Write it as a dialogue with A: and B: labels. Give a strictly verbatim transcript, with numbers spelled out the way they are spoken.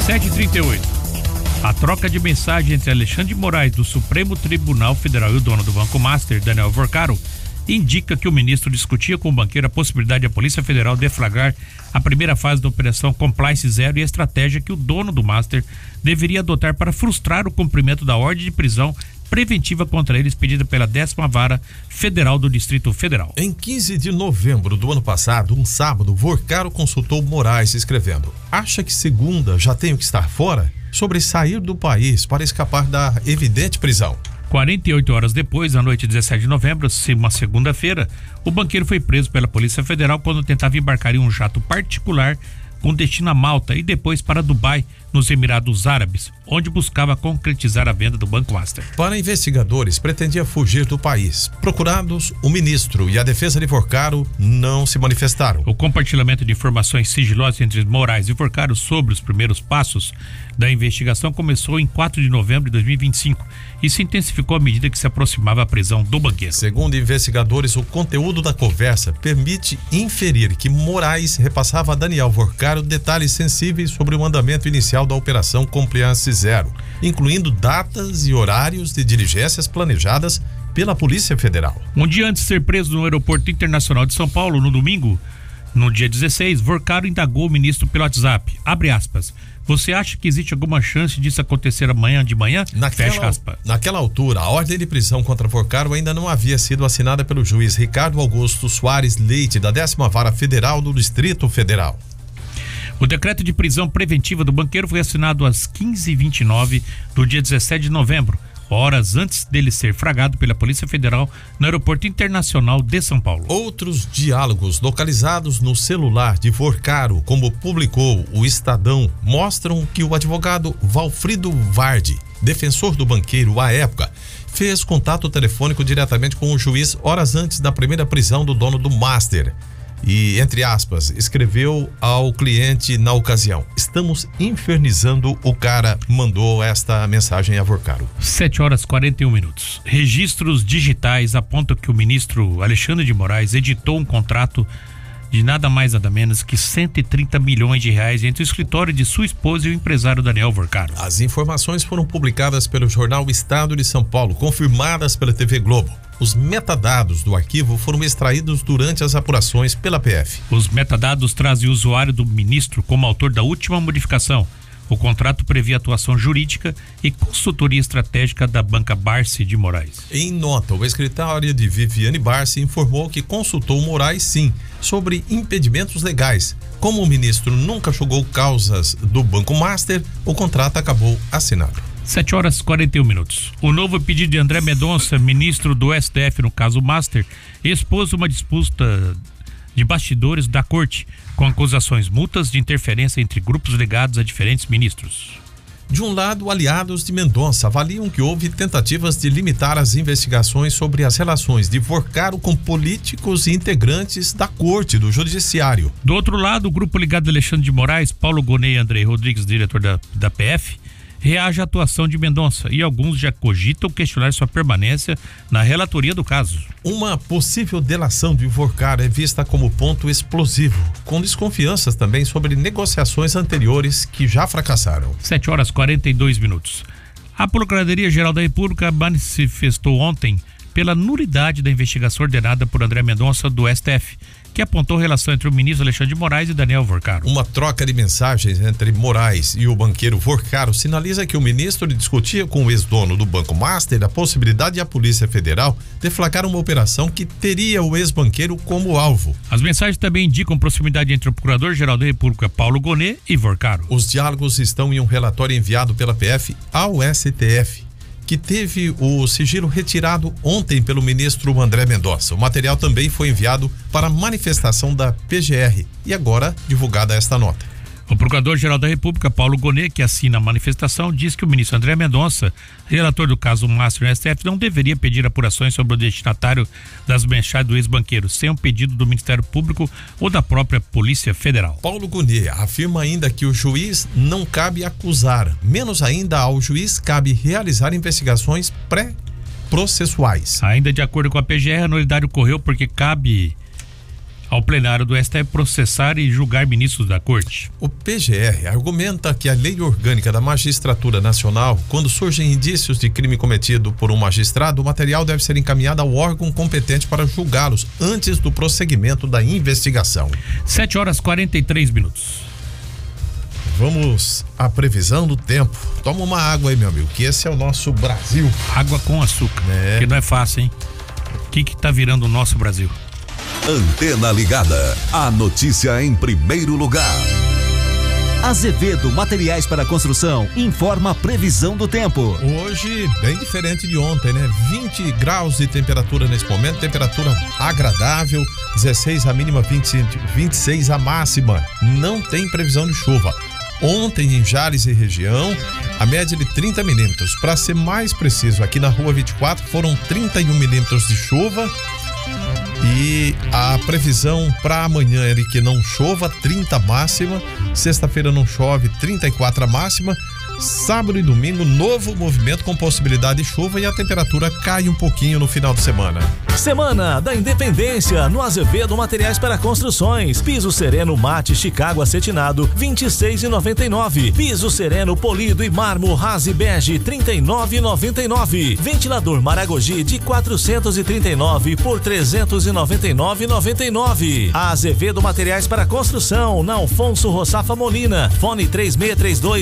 A: sete e trinta e oito. A troca de mensagem entre Alexandre de Moraes, do Supremo Tribunal Federal, e o dono do Banco Master, Daniel Vorcaro, indica que o ministro discutia com o banqueiro a possibilidade da Polícia Federal deflagrar a primeira fase da Operação Compliance Zero e a estratégia que o dono do Master deveria adotar para frustrar o cumprimento da ordem de prisão preventiva contra eles pedida pela décima Vara Federal do Distrito Federal.
B: Em quinze de novembro do ano passado, um sábado, Vorcaro consultou Moraes escrevendo: acha que segunda já tenho que estar fora? Sobre sair do país para escapar da evidente prisão.
A: quarenta e oito horas depois, à noite de dezessete de novembro, uma segunda-feira, o banqueiro foi preso pela Polícia Federal quando tentava embarcar em um jato particular com destino a Malta e depois para Dubai, nos Emirados Árabes, onde buscava concretizar a venda do Banco Master.
B: Para investigadores, pretendia fugir do país. Procurados, o ministro e a defesa de Vorcaro não se manifestaram.
A: O compartilhamento de informações sigilosas entre Moraes e Vorcaro sobre os primeiros passos da investigação começou em quatro de novembro de dois mil e vinte e cinco e se intensificou à medida que se aproximava a prisão do banqueiro.
B: Segundo investigadores, o conteúdo da conversa permite inferir que Moraes repassava a Daniel Vorcaro detalhes sensíveis sobre o andamento inicial da Operação Compliance Zero, incluindo datas e horários de diligências planejadas pela Polícia Federal.
A: Um dia antes de ser preso no Aeroporto Internacional de São Paulo, no domingo, no dia dezesseis, Vorcaro indagou o ministro pelo WhatsApp. Abre aspas. Você acha que existe alguma chance disso acontecer amanhã de manhã?
B: Naquela,
A: Fecha aspas.
B: Naquela altura, a ordem de prisão contra Vorcaro ainda não havia sido assinada pelo juiz Ricardo Augusto Soares Leite, da décima Vara Federal do Distrito Federal.
A: O decreto de prisão preventiva do banqueiro foi assinado às quinze e vinte e nove do dia dezessete de novembro, horas antes dele ser flagrado pela Polícia Federal no Aeroporto Internacional de São Paulo.
B: Outros diálogos localizados no celular de Vorcaro, como publicou o Estadão, mostram que o advogado Valfrido Vardi, defensor do banqueiro à época, fez contato telefônico diretamente com o juiz horas antes da primeira prisão do dono do Master. E, entre aspas, escreveu ao cliente na ocasião: estamos infernizando o cara, mandou esta mensagem a Vorcaro.
A: sete horas e quarenta e um minutos. Registros digitais apontam que o ministro Alexandre de Moraes editou um contrato de nada mais nada menos que cento e trinta milhões de reais entre o escritório de sua esposa e o empresário Daniel Vorcaro.
B: As informações foram publicadas pelo jornal Estado de São Paulo, confirmadas pela T V Globo. Os metadados do arquivo foram extraídos durante as apurações pela P F.
A: Os metadados trazem o usuário do ministro como autor da última modificação. O contrato previa atuação jurídica e consultoria estratégica da banca Barsi de Moraes.
B: Em nota, o escritório de Viviane Barsi informou que consultou Moraes, sim, sobre impedimentos legais. Como o ministro nunca julgou causas do Banco Master, o contrato acabou assinado.
A: sete horas e quarenta e um minutos. O novo pedido de André Mendonça, ministro do S T F no caso Master, expôs uma disputa de bastidores da corte, com acusações mútuas de interferência entre grupos ligados a diferentes ministros.
B: De um lado, aliados de Mendonça avaliam que houve tentativas de limitar as investigações sobre as relações de Vorcaro com políticos e integrantes da corte do judiciário.
A: Do outro lado, o grupo ligado a Alexandre de Moraes, Paulo Gonet e Andrei Rodrigues, diretor da, da P F, reage à atuação de Mendonça e alguns já cogitam questionar sua permanência na relatoria do caso.
B: Uma possível delação de Vorcaro é vista como ponto explosivo, com desconfianças também sobre negociações anteriores que já fracassaram.
A: sete horas e quarenta e dois minutos. A Procuradoria-Geral da República manifestou ontem pela nulidade da investigação ordenada por André Mendonça do S T F, que apontou relação entre o ministro Alexandre de Moraes e Daniel Vorcaro.
B: Uma troca de mensagens entre Moraes e o banqueiro Vorcaro sinaliza que o ministro discutia com o ex-dono do Banco Master a possibilidade de a Polícia Federal deflagrar uma operação que teria o ex-banqueiro como alvo.
A: As mensagens também indicam proximidade entre o Procurador-Geral da República, Paulo Gonet, e Vorcaro.
B: Os diálogos estão em um relatório enviado pela P F ao S T F, que teve o sigilo retirado ontem pelo ministro André Mendonça. O material também foi enviado para manifestação da P G R e agora divulgada esta nota.
A: O Procurador-Geral da República, Paulo Gonet, que assina a manifestação, diz que o ministro André Mendonça, relator do caso Master no S T F, não deveria pedir apurações sobre o destinatário das mensagens do ex-banqueiro, sem um pedido do Ministério Público ou da própria Polícia Federal.
B: Paulo Gonet afirma ainda que o juiz não cabe acusar, menos ainda ao juiz cabe realizar investigações pré-processuais.
A: Ainda de acordo com a P G R, a nulidade ocorreu porque cabe ao plenário do S T F processar e julgar ministros da corte.
B: O P G R argumenta que a Lei Orgânica da Magistratura Nacional, quando surgem indícios de crime cometido por um magistrado, o material deve ser encaminhado ao órgão competente para julgá-los antes do prosseguimento da investigação.
A: sete horas e quarenta e três minutos.
B: Vamos à previsão do tempo. Toma uma água aí, meu amigo, que esse é o nosso Brasil.
A: Água com açúcar, é. Que não é fácil, hein? O que que tá virando o nosso Brasil?
C: Antena ligada. A notícia em primeiro lugar. Azevedo Materiais para Construção informa a previsão do tempo.
B: Hoje, bem diferente de ontem, né? vinte graus de temperatura nesse momento, temperatura agradável, dezesseis a mínima, vinte, vinte e seis a máxima. Não tem previsão de chuva. Ontem em Jales e região, a média de trinta milímetros. Para ser mais preciso, aqui na Rua vinte e quatro foram trinta e um milímetros de chuva. E a previsão para amanhã é de que não chova, trinta máxima. Sexta-feira não chove, trinta e quatro a máxima. Sábado e domingo, novo movimento com possibilidade de chuva e a temperatura cai um pouquinho no final de semana.
D: Semana da Independência no Azevedo Materiais para Construções. Piso sereno mate Chicago acetinado vinte e seis e noventa e nove. Piso sereno polido e mármore Rase bege trinta e nove e noventa e nove. Ventilador Maragogi de quatrocentos e trinta e nove por trezentos e noventa e nove e noventa e nove. Azevedo Materiais para Construção na Alfonso Roçafa Molina. Fone três seis três dois